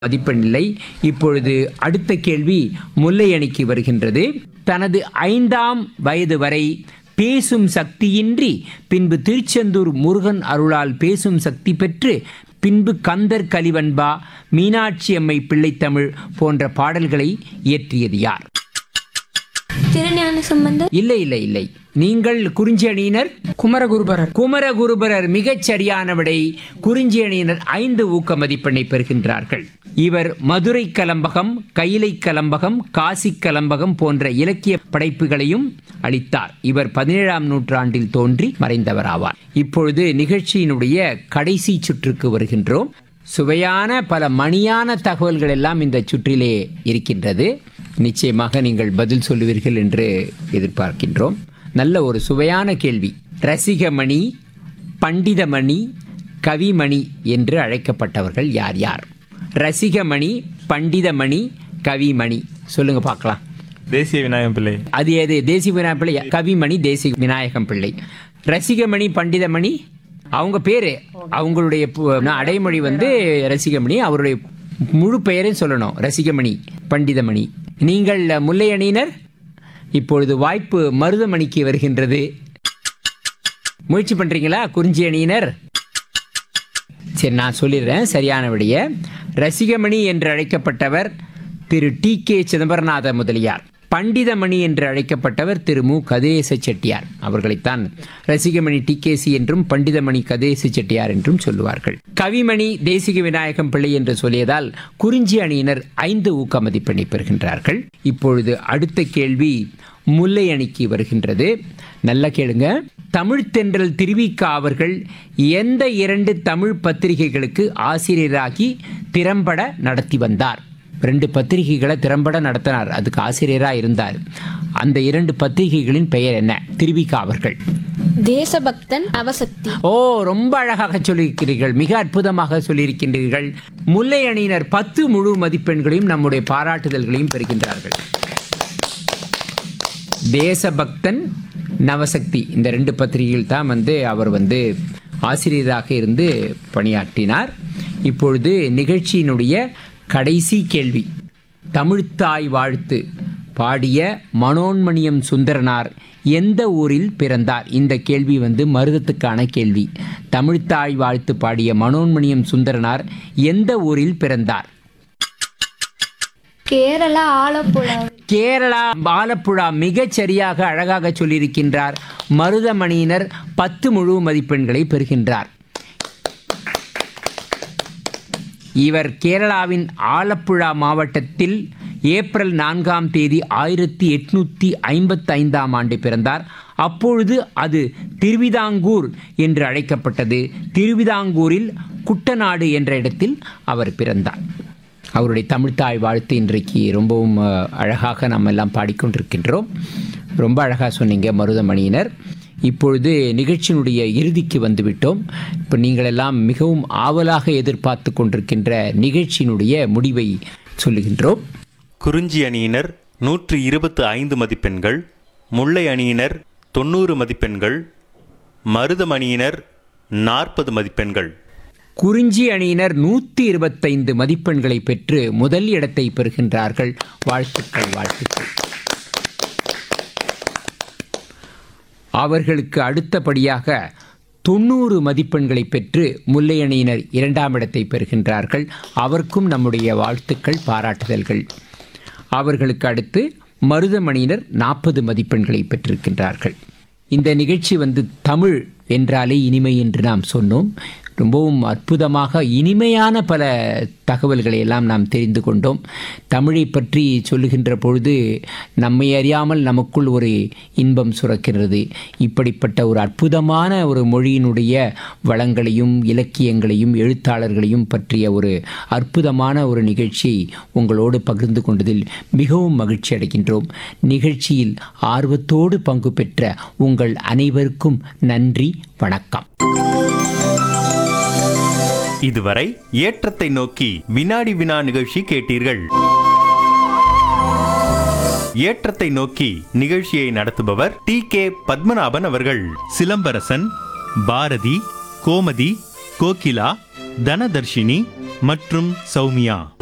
மதிப்பெண்ணில்லை. இப்பொழுது அடுத்த கேள்வி முல்லை அணிக்கு வருகின்றது. தனது 5ஆம் வயது வரை பேசும் சக்தியின்றி பின்பு திருச்செந்தூர் முருகன் அருளால் பேசும் சக்தி பெற்று பின்பு கந்தர் கலிவன்பா, மீனாட்சி அம்மை பிள்ளைத்தமிழ் போன்ற பாடல்களை இயற்றியது யார்? திருஞான சம்பந்தர். இல்லை இல்லை இல்லை, நீங்கள் குறிஞ்சி அணியினர் குமரகுருபரர். குமரகுருபரர் மிகச் சரியான விடை. குறிஞ்சி அணியினர் 5 ஊக்க மதிப்பெண்ணை பெறுகின்றார்கள். இவர் மதுரை கலம்பகம், கைலை கலம்பகம், காசி கலம்பகம் போன்ற இலக்கிய படைப்புகளையும் அளித்தார். இவர் 17ஆம் நூற்றாண்டில் தோன்றி மறைந்தவராவார். இப்பொழுது நிகழ்ச்சியினுடைய கடைசி சுற்றுக்கு வருகின்றோம். சுவையான பல மணியான தகவல்கள் எல்லாம் இந்த சுற்றிலே இருக்கின்றது. நிச்சயமாக நீங்கள் பதில் சொல்லுவீர்கள் என்று எதிர்பார்க்கின்றோம். நல்ல ஒரு சுவையான கேள்வி. ரசிகமணி, பண்டிதமணி, கவிமணி என்று அழைக்கப்பட்டவர்கள் யார் யார்? ரசிகமணி, பண்டிதமணி, கவிமணி. சொல்லுங்க பார்க்கலாம். தேசிய விநாயகம் பிள்ளை. அது எது? தேசிய விநாயகம் பிள்ளை. கவிமணி தேசிய விநாயகம் பிள்ளை. ரசிகமணி, பண்டிதமணி அவங்க பேரு, அவங்களுடைய அடைமொழி ரசிகமணி. அவருடைய முழு பெயரையும் சொல்லணும். ரசிகமணி, பண்டிதமணி. நீங்கள் முல்லை அணியினர், இப்பொழுது வாய்ப்பு மருதமணிக்கு வருகின்றது. முயற்சி பண்றீங்களா குறிஞ்சி அணியினர்? சரி, நான் சொல்லிடுறேன் சரியான விடைய. ரசிகமணி என்று அழைக்கப்பட்டவர் திரு டி.கே. சிதம்பரநாத முதலியார். பண்டிதமணி என்று அழைக்கப்பட்டவர் திரு மு. கதிரேச செட்டியார். அவர்களைத்தான் ரசிகமணி டி.கே.சி என்றும் பண்டிதமணி கதிரேச செட்டியார் என்றும் சொல்லுவார்கள். கவிமணி தேசிக விநாயகம் பிள்ளை என்று சொல்லியதால் குறிஞ்சி அணியினர் 5 ஊக்க மதிப்பெண்ணை பெறுகின்றார்கள். இப்பொழுது அடுத்த கேள்வி முல்லை அணிக்கு வருகின்றது. நல்ல கேளுங்க. தமிழ்த்தென்றல் திருவிக அவர்கள் எந்த 2 தமிழ் பத்திரிகைகளுக்கு ஆசிரியராகி திறம்பட நடத்தி வந்தார்? 2 பத்திரிகைகளை திறம்பட நடத்தினார், அதுக்கு ஆசிரியராக இருந்தார். அந்த 2 பத்திரிகைகளின் பெயர் என்ன? திருவிக அவர்கள். தேசபக்தன், அவசக்தி. ஓ, ரொம்ப அழகாக சொல்லியிருக்கிறீர்கள், மிக அற்புதமாக சொல்லியிருக்கின்றீர்கள். முல்லை அணியினர் 10 முழு மதிப்பெண்களையும் நம்முடைய பாராட்டுதல்களையும் பெறுகின்றார்கள். தேசபக்தன், நவசக்தி இந்த 2 பத்திரிகைகள் தான் அவர் ஆசிரியராக இருந்து பணியாற்றினார். இப்பொழுது நிகழ்ச்சியினுடைய கடைசி கேள்வி. தமிழ்த்தாய் வாழ்த்து பாடிய மனோன்மணியம் சுந்தரனார் எந்த ஊரில் பிறந்தார்? இந்த கேள்வி மருதத்துக்கான கேள்வி. தமிழ்த்தாய் வாழ்த்து பாடிய மனோன்மணியம் சுந்தரனார் எந்த ஊரில் பிறந்தார்? கேரளா, ஆலப்புழா. கேரளா, ஆலப்புழா. மிகச் சரியாக அழகாக சொல்லியிருக்கின்றார். மருதமணியினர் 10 முழு மதிப்பெண்களை பெறுகின்றார். இவர் கேரளாவின் ஆலப்புழா மாவட்டத்தில் ஏப்ரல் 4ஆம் தேதி 1855ஆம் ஆண்டு பிறந்தார். அப்பொழுது அது திருவிதாங்கூர் என்று அழைக்கப்பட்டது. திருவிதாங்கூரில் குட்டநாடு என்ற இடத்தில் அவர் பிறந்தார். அவருடைய தமிழ்த்தாய் வாழ்த்து இன்றைக்கு ரொம்பவும் அழகாக நம்ம எல்லாம் பாடிக்கொண்டிருக்கின்றோம். ரொம்ப அழகாக சொன்னீங்க மருதமணியினர். இப்பொழுது நிகழ்ச்சியினுடைய இறுதிக்கு வந்துவிட்டோம். இப்போ நீங்கள் எல்லாம் மிகவும் ஆவலாக எதிர்பார்த்து கொண்டிருக்கின்ற நிகழ்ச்சியினுடைய முடிவை சொல்லுகின்றோம். குறிஞ்சி அணியினர் 125 மதிப்பெண்கள், முல்லை அணியினர் 90 மதிப்பெண்கள், மருதமணியினர் 40 மதிப்பெண்கள். குறிஞ்சி அணியினர் 125 மதிப்பெண்களை பெற்று முதல் இடத்தை பெறுகின்றார்கள். வாழ்த்துக்கள், வாழ்த்துக்கள். அவர்களுக்கு அடுத்தபடியாக 90 மதிப்பெண்களை பெற்று முல்லை அணியினர் 2ஆம் இடத்தை பெறுகின்றார்கள். அவருக்கும் நம்முடைய வாழ்த்துக்கள், பாராட்டுதல்கள். அவர்களுக்கு அடுத்து மருதமணியினர் 40 மதிப்பெண்களை பெற்றிருக்கின்றார்கள். இந்த நிகழ்ச்சி தமிழ் என்றாலே இனிமை என்று நாம் சொன்னோம். ரொம்பவும் அற்புதமாக இனிமையான பல தகவல்களை எல்லாம் நாம் தெரிந்து கொண்டோம். தமிழை பற்றி சொல்லுகின்ற பொழுது நம்மை அறியாமல் நமக்குள் ஒரு இன்பம் சுரக்கிறது. இப்படிப்பட்ட ஒரு அற்புதமான ஒரு மொழியினுடைய வளங்களையும் இலக்கியங்களையும் எழுத்தாளர்களையும் பற்றிய ஒரு அற்புதமான ஒரு நிகழ்ச்சியை உங்களோடு பகிர்ந்து கொண்டதில் மிகவும் மகிழ்ச்சி அடைகின்றோம். நிகழ்ச்சியில் ஆர்வத்தோடு பங்கு பெற்ற உங்கள் அனைவருக்கும் நன்றி, வணக்கம். இதுவரை ஏற்றத்தை நோக்கி வினாடி வினா நிகழ்ச்சி கேட்டீர்கள். ஏற்றத்தை நோக்கி நிகழ்ச்சியை நடத்துபவர் டி.கே. பத்மநாபன் அவர்கள். சிலம்பரசன், பாரதி, கோமதி, கோகிலா, தனதர்ஷினி மற்றும் சௌமியா.